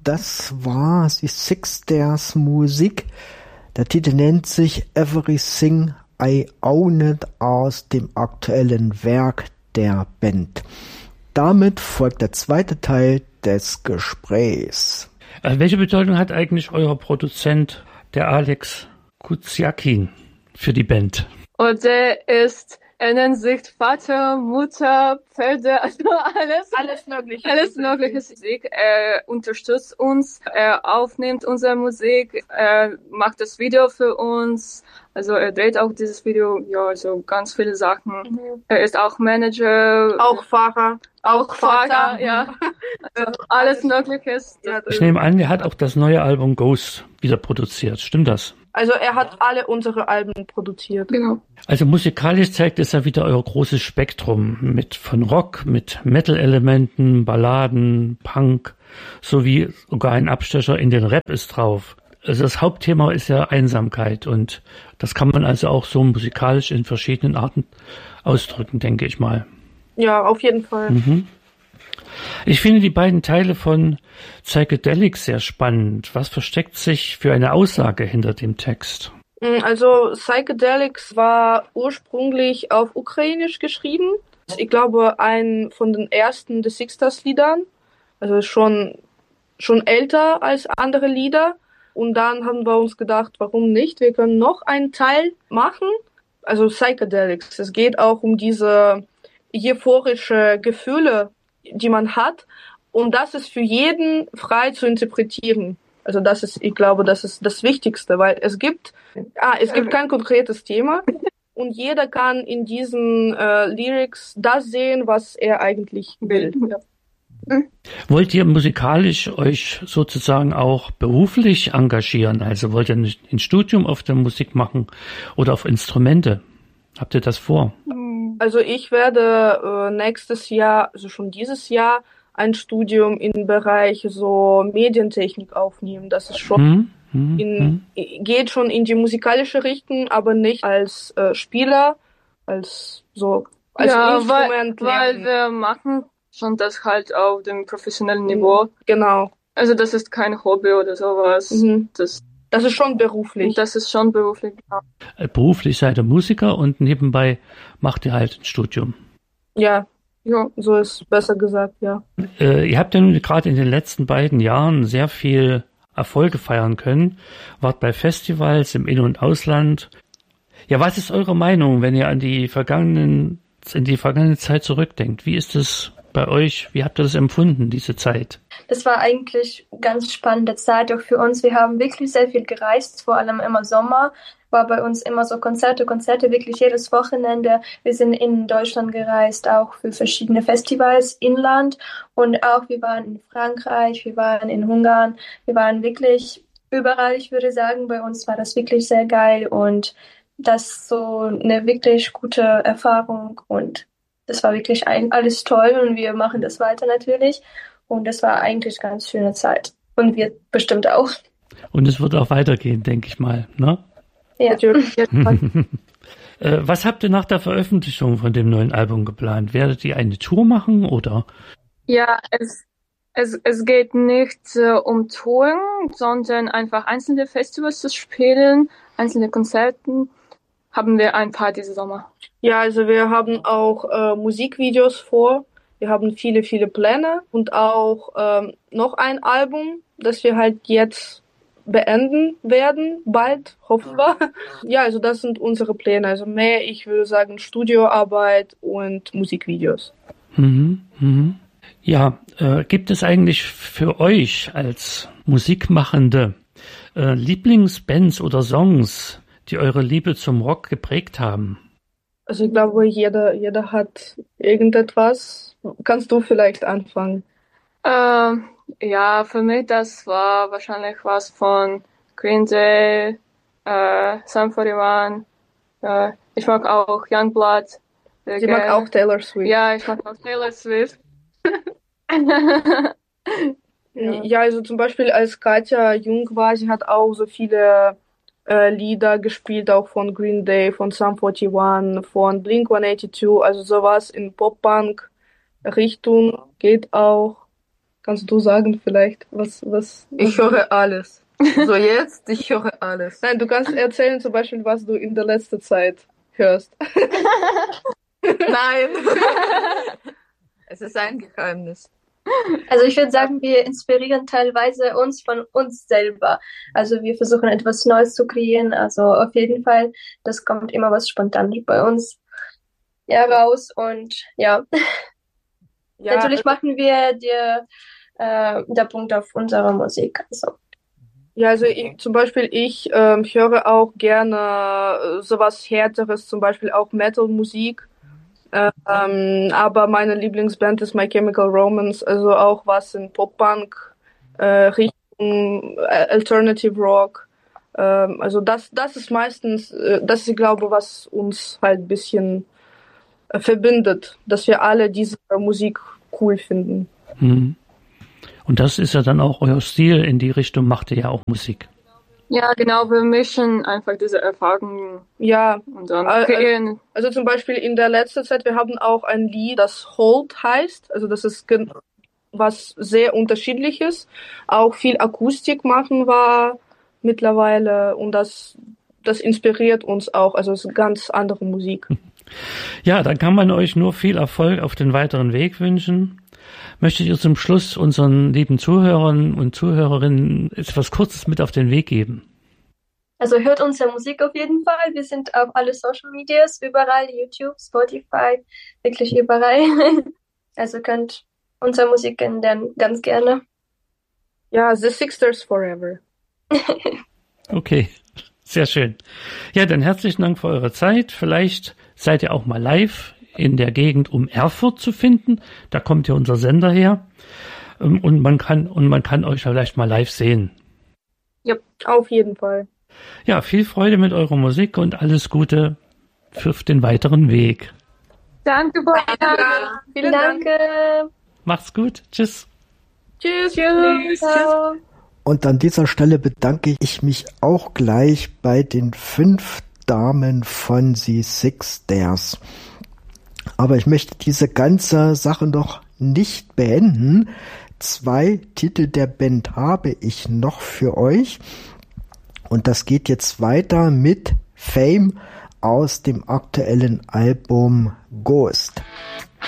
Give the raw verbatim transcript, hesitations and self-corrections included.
das war die Six Stairs Musik. Der Titel nennt sich Everything I Own It aus dem aktuellen Werk der Band. Damit folgt der zweite Teil des Gesprächs. Äh, welche Bedeutung hat eigentlich euer Produzent, der Alex Kuziakin, für die Band? Und der ist, er nennt sich Vater, Mutter, Pferde, also alles. Alles Mögliche. Alles Mögliche Musik. Er unterstützt uns, er aufnimmt unsere Musik, er macht das Video für uns. Also er dreht auch dieses Video, ja, also ganz viele Sachen. Mhm. Er ist auch Manager. Auch Fahrer. Auch Vater, ja. Also alles Mögliche. Ich nehme an, er hat auch das neue Album Ghost wieder produziert. Stimmt das? Also er hat alle unsere Alben produziert. Genau. Also musikalisch zeigt es ja wieder euer großes Spektrum mit von Rock, mit Metal-Elementen, Balladen, Punk, sowie sogar ein Abstecher in den Rap ist drauf. Also das Hauptthema ist ja Einsamkeit und das kann man also auch so musikalisch in verschiedenen Arten ausdrücken, denke ich mal. Ja, auf jeden Fall. Mhm. Ich finde die beiden Teile von Psychedelics sehr spannend. Was versteckt sich für eine Aussage hinter dem Text? Also Psychedelics war ursprünglich auf Ukrainisch geschrieben. Ich glaube, ein von den ersten The Six Stars Liedern. Also schon, schon älter als andere Lieder. Und dann haben wir uns gedacht, warum nicht? Wir können noch einen Teil machen. Also Psychedelics. Es geht auch um diese euphorische Gefühle, die man hat. Und das ist für jeden frei zu interpretieren. Also das ist, ich glaube, das ist das Wichtigste, weil es gibt, ah, es gibt kein konkretes Thema und jeder kann in diesen äh, Lyrics das sehen, was er eigentlich will. Ja. Wollt ihr musikalisch euch sozusagen auch beruflich engagieren? Also wollt ihr ein Studium auf der Musik machen oder auf Instrumente? Habt ihr das vor? Also ich werde äh, nächstes Jahr, also schon dieses Jahr, ein Studium im Bereich so Medientechnik aufnehmen. Das ist schon hm, in, hm. geht schon in die musikalische Richtung, aber nicht als äh, Spieler, als so als ja, Instrument. Weil, weil wir machen schon das halt auf dem professionellen Niveau. Genau. Also das ist kein Hobby oder sowas. Mhm. Das Das ist schon beruflich. Das ist schon beruflich, ja. Beruflich seid ihr Musiker und nebenbei macht ihr halt ein Studium. Ja, ja, so ist besser gesagt, ja. Äh, ihr habt ja nun gerade in den letzten beiden Jahren sehr viel Erfolge feiern können. Wart bei Festivals im In- und Ausland. Ja, was ist eure Meinung, wenn ihr an die vergangenen, in die vergangene Zeit zurückdenkt? Wie ist es bei euch? Wie habt ihr das empfunden, diese Zeit? Das war eigentlich eine ganz spannende Zeit auch für uns. Wir haben wirklich sehr viel gereist, vor allem immer Sommer. War bei uns immer so Konzerte, Konzerte, wirklich jedes Wochenende. Wir sind in Deutschland gereist, auch für verschiedene Festivals, Inland. Und auch wir waren in Frankreich, wir waren in Ungarn. Wir waren wirklich überall, ich würde sagen, bei uns war das wirklich sehr geil. Und das ist so eine wirklich gute Erfahrung. Und das war wirklich ein, alles toll und wir machen das weiter natürlich. Und das war eigentlich eine ganz schöne Zeit. Und wir bestimmt auch. Und es wird auch weitergehen, denke ich mal, ne? Ja. Was habt ihr nach der Veröffentlichung von dem neuen Album geplant? Werdet ihr eine Tour machen oder? Ja, es, es, es geht nicht äh, um Touren, sondern einfach einzelne Festivals zu spielen, einzelne Konzerten. Haben wir ein paar diesen Sommer. Ja, also wir haben auch äh, Musikvideos vor. Wir haben viele, viele Pläne und auch ähm, noch ein Album, das wir halt jetzt beenden werden, bald, hoffen wir. Ja, also das sind unsere Pläne. Also mehr, ich würde sagen, Studioarbeit und Musikvideos. Mhm, mhm. Ja, äh, gibt es eigentlich für euch als Musikmachende äh, Lieblingsbands oder Songs, die eure Liebe zum Rock geprägt haben? Also ich glaube, jeder, jeder hat irgendetwas. Kannst du vielleicht anfangen? Ähm, ja, für mich das war wahrscheinlich was von Green Day, äh, Sum forty-one. Äh, ich mag auch Youngblood. Ich mag auch Taylor Swift. Ja, ich mag auch Taylor Swift. ja. ja, also zum Beispiel als Katja jung war, sie hat auch so viele äh, Lieder gespielt, auch von Green Day, von Sum forty-one, von Blink one eighty-two, also sowas in Pop-Punk-Richtung geht auch. Kannst du sagen vielleicht, was, was? Ich höre alles. So jetzt, ich höre alles. Nein, du kannst erzählen zum Beispiel, was du in der letzten Zeit hörst. Nein. Es ist ein Geheimnis. Also ich würde sagen, wir inspirieren teilweise uns von uns selber. Also wir versuchen etwas Neues zu kreieren. Also auf jeden Fall, das kommt immer was spontan bei uns ja, raus. Und ja, ja natürlich machen wir die, äh, der Punkt auf unsere Musik. Also. Ja, also ich, zum Beispiel ich ähm, höre auch gerne sowas Härteres, zum Beispiel auch Metal-Musik. Ähm, aber meine Lieblingsband ist My Chemical Romance, also auch was in Pop-Punk, äh, Richtung äh, Alternative Rock. Ähm, also das, das ist meistens, äh, das ist, ich glaube, was uns halt ein bisschen äh, verbindet, dass wir alle diese Musik cool finden. Hm. Und das ist ja dann auch euer Stil, in die Richtung macht ihr ja auch Musik. Ja, genau, wir mischen einfach diese Erfahrungen. Ja, und dann kreieren. Also zum Beispiel in der letzten Zeit, wir haben auch ein Lied, das Hold heißt, also das ist was sehr Unterschiedliches. Auch viel Akustik machen war mittlerweile und das, das inspiriert uns auch, also es ist ganz andere Musik. Ja, dann kann man euch nur viel Erfolg auf den weiteren Weg wünschen. Möchtet ihr zum Schluss unseren lieben Zuhörern und Zuhörerinnen etwas Kurzes mit auf den Weg geben? Also hört unsere Musik auf jeden Fall. Wir sind auf alle Social Medias, überall, YouTube, Spotify, wirklich überall. Also könnt unsere Musik kennenlernen, ganz gerne. Ja, The Sixters Forever. Okay, sehr schön. Ja, dann herzlichen Dank für eure Zeit. Vielleicht seid ihr auch mal live in der Gegend um Erfurt zu finden. Da kommt ja unser Sender her. Und man kann, und man kann euch vielleicht mal live sehen. Ja, auf jeden Fall. Ja, viel Freude mit eurer Musik und alles Gute für den weiteren Weg. Danke, Barbara. Vielen Dank. Dank. Macht's gut. Tschüss. Tschüss. Tschüss. Ciao. Und an dieser Stelle bedanke ich mich auch gleich bei den fünf Damen von The Sixters. Aber ich möchte diese ganze Sache noch nicht beenden. Zwei Titel der Band habe ich noch für euch. Und das geht jetzt weiter mit Fame aus dem aktuellen Album Ghost.